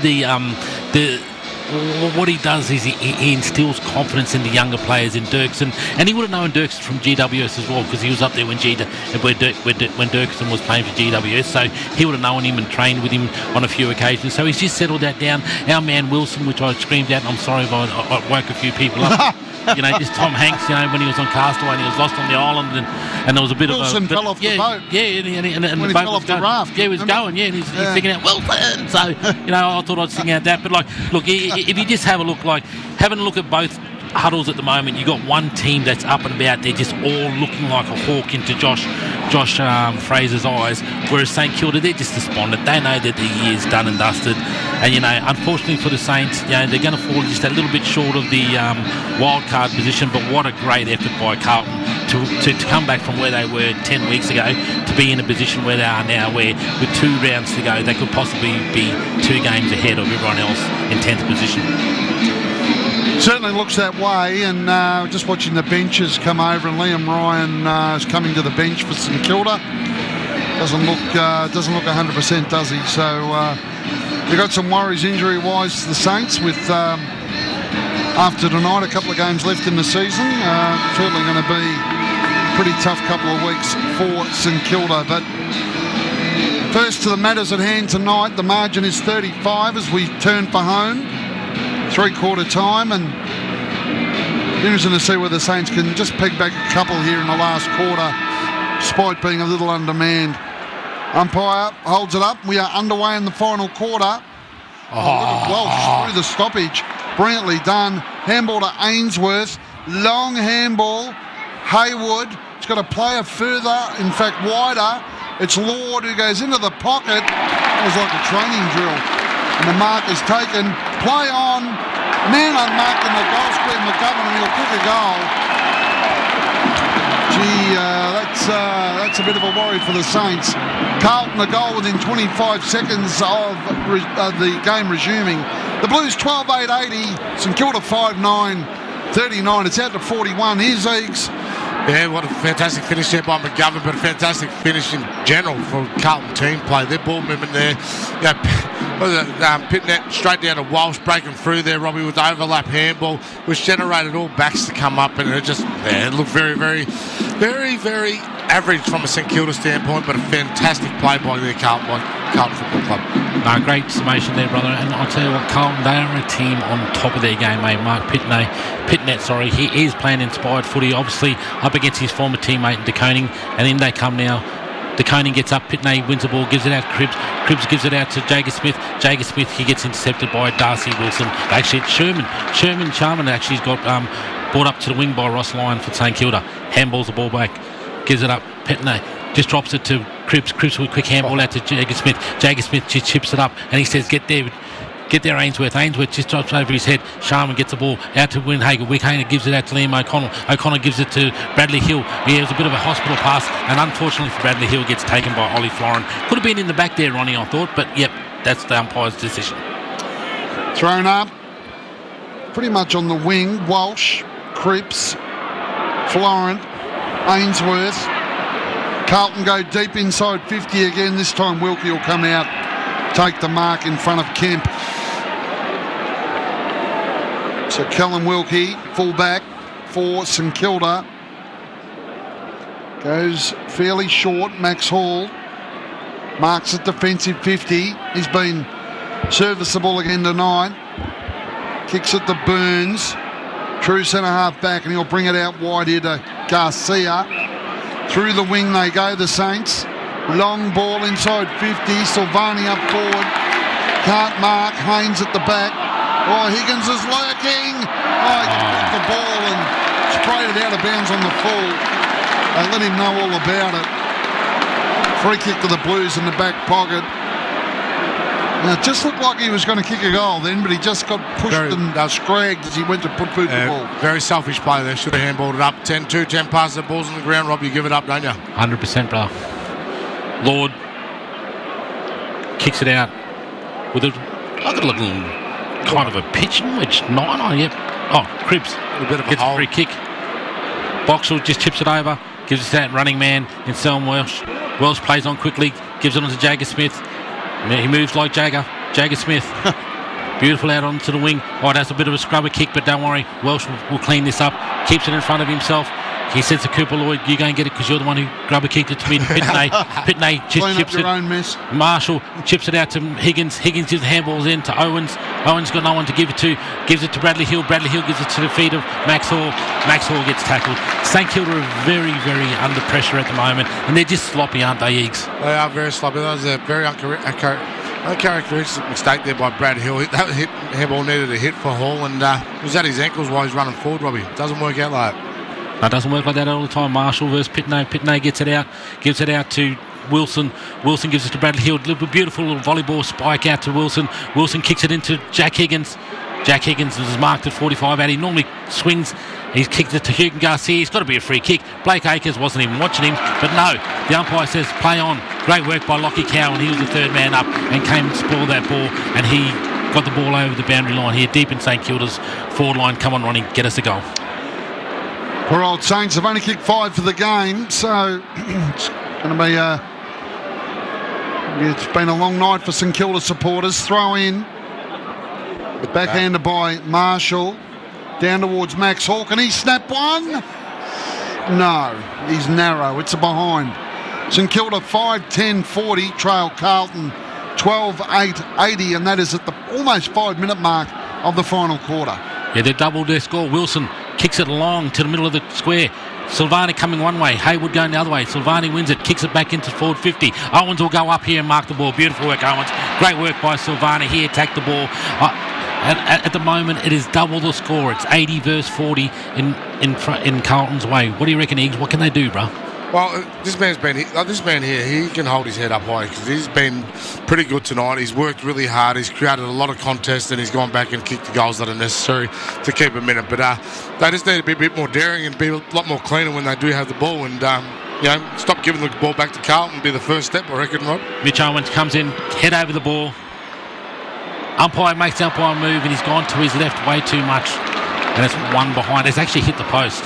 what he does is he instills confidence in the younger players in Dirksen, and he would have known Dirksen from GWS as well because he was up there when Dirksen was playing for GWS, so he would have known him and trained with him on a few occasions. So he's just settled that down. Our man Wilson, which I screamed out, and I'm sorry if I woke a few people up. Just Tom Hanks, when he was on Castaway and he was lost on the island, and there was a bit Wilson fell off the boat. And when the he boat fell off the raft. Yeah, he was going, and he's thinking out Wilson. So, I thought I'd sing out that. But, look, if you just have a look, having a look at both huddles at the moment, you got one team that's up and about. They're just all looking like a hawk into Josh Fraser's eyes, whereas St Kilda, they're just despondent. They know that the year's done and dusted, and unfortunately for the Saints, they're going to fall just a little bit short of the wild card position. But what a great effort by Carlton to come back from where they were 10 weeks ago to be in a position where they are now, where with 2 rounds to go, they could possibly be 2 games ahead of everyone else in 10th position. Certainly looks that way, and just watching the benches come over, and Liam Ryan is coming to the bench for St Kilda. Doesn't look 100%, does he? So they've got some worries injury-wise, the Saints, with after tonight a couple of games left in the season. Certainly going to be a pretty tough couple of weeks for St Kilda. But first to the matters at hand tonight, the margin is 35 as we turn for home. Three-quarter time, and interesting to see whether the Saints can just peg back a couple here in the last quarter, despite being a little undermanned. Umpire holds it up. We are underway in the final quarter. Welsh through the stoppage. Brilliantly done. Handball to Ainsworth. Long handball. Haywood. It's got a player further, in fact wider. It's Lord who goes into the pocket. It was like a training drill. And the mark is taken. Play on. Man unmarked in the goal square. McGovern, and he'll kick a goal. Gee, that's that's a bit of a worry for the Saints. Carlton a goal within 25 seconds of the game resuming. The Blues 12-8-80, St Kilda 5-9-39. It's out to 41. Here's Eags. Yeah, what a fantastic finish there by McGovern, but a fantastic finish in general for Carlton team play. Their ball movement there. Pitnet straight down to Walsh, breaking through there, Robbie, with the overlap handball, which generated all backs to come up, and it looked very, very, very, very average from a St Kilda standpoint, but a fantastic play by the Carlton Football Club. No, great summation there, brother. And I'll tell you what, Carlton, they are a team on top of their game, mate. Mark Pitnet, he is playing inspired footy, obviously up against his former teammate De Koning, and in they come now. De Koning gets up, Pitnet wins the ball, gives it out to Cribs. Cribs gives it out to Jager Smith. Jager Smith, he gets intercepted by Darcy Wilson. Actually, it's Sherman actually got brought up to the wing by Ross Lyon for St Kilda. Handballs the ball back, gives it up, Pitnet just drops it to Cribs. Cribs with a quick handball out to Jager Smith. Jager Smith just chips it up, and he says, get there, Ainsworth. Ainsworth just drops over his head. Sharman gets the ball out to Winhager. Winhager gives it out to Liam O'Connell. O'Connell gives it to Bradley Hill. Yeah, it was a bit of a hospital pass, and unfortunately for Bradley Hill, gets taken by Ollie Florin. Could have been in the back there, Ronnie, I thought, but yep, that's the umpire's decision. Thrown up, pretty much on the wing. Walsh, Cripps, Florent, Ainsworth. Carlton go deep inside 50 again. This time Wilkie will come out, take the mark in front of Kemp. So Callum Wilkie, fullback for St Kilda, goes fairly short. Max Hall marks at defensive 50. He's been serviceable again tonight. Kicks it to Burns, true centre half back, and he'll bring it out wide here to Garcia. Through the wing they go, the Saints. Long ball inside 50. Silvani up forward. Can't mark. Haynes at the back. Oh, Higgins is lurking. Oh, he got the ball and sprayed it out of bounds on the full. They let him know all about it. Free kick to the Blues in the back pocket. Now, it just looked like he was going to kick a goal then, but he just got pushed and scragged as he went to put boot the ball. Very selfish play there. Should have handballed it up. 10-2, 10 passes, the ball's on the ground. Rob, you give it up, don't you? 100%, brother. Lord kicks it out with a little kind of a pitch, which 9 yep. Oh, Cribs a bit of gets a free kick. Boxall just chips it over, gives it to that running man in Selm Welsh. Welsh plays on quickly, gives it on to Jager Smith. He moves like Jager Smith. Beautiful out onto the wing. Oh, that's a bit of a scrubber kick, but don't worry, Welsh will clean this up. Keeps it in front of himself. He says to Cooper Lloyd, you go and get it because you're the one who grubber kicked it to me. Pitnet just chips it. Own mess. Marshall chips it out to Higgins. Higgins gives the handballs in to Owens. Owens got no one to give it to. Gives it to Bradley Hill. Bradley Hill gives it to the feet of Max Hall. Max Hall gets tackled. St Kilda are very, very under pressure at the moment, and they're just sloppy, aren't they, Eags? They are very sloppy. That was a very uncharacteristic mistake there by Brad Hill. That handball needed a hit for Hall, and it was at his ankles while he's running forward, Robbie. It doesn't work out like that. No, it doesn't work like that all the time. Marshall versus Pitnet. Pitnet gets it out, gives it out to Wilson. Wilson gives it to Bradley Hill. Beautiful little volleyball spike out to Wilson. Wilson kicks it into Jack Higgins. Jack Higgins is marked at 45 out. He normally swings. He's kicked it to Hugo Garcia. He's got to be a free kick. Blake Acres wasn't even watching him, but no. The umpire says play on. Great work by Lockie Cowan. He was the third man up and came and spoiled that ball, and he got the ball over the boundary line here, deep in St Kilda's forward line. Come on, Ronnie, get us a goal. Poor old Saints have only kicked 5 for the game, so it's going to be it's been a long night for St Kilda supporters. Throw in, backhanded by Marshall, down towards Max Hall. Can he snap one? No, he's narrow. It's a behind. St Kilda 5-10-40, trail Carlton 12-8-80, and that is at the almost 5-minute mark of the final quarter. Yeah, they doubled their score. Wilson kicks it long to the middle of the square. Silvani coming one way, Hayward going the other way. Silvani wins it, kicks it back into forward 50. Owens will go up here and mark the ball. Beautiful work, Owens. Great work by Silvani. He attacked the ball. At the moment, it is double the score. It's 80 versus 40 in Carlton's way. What do you reckon, Eags? What can they do, bro? Well, this man here, he can hold his head up high because he's been pretty good tonight. He's worked really hard. He's created a lot of contests, and he's gone back and kicked the goals that are necessary to keep him in it. But they just need to be a bit more daring and be a lot more cleaner when they do have the ball. And stop giving the ball back to Carlton would be the first step, I reckon, Rob. Mitch Owens comes in, head over the ball. Umpire makes the umpire move, and he's gone to his left way too much. And it's one behind. It's actually hit the post.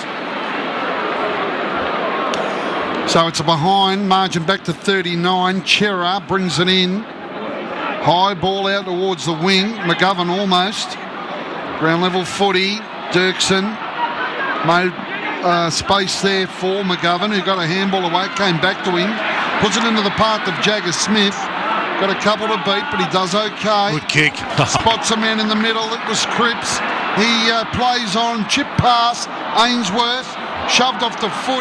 So it's a behind, margin back to 39. Chera brings it in. High ball out towards the wing. McGovern almost. Ground level footy. Dirksen made space there for McGovern, who got a handball away, came back to him, puts it into the path of Jagger Smith. Got a couple to beat, but he does okay. Good kick. Spots a man in the middle. It was Cripps. He plays on, chip pass. Ainsworth shoved off the foot.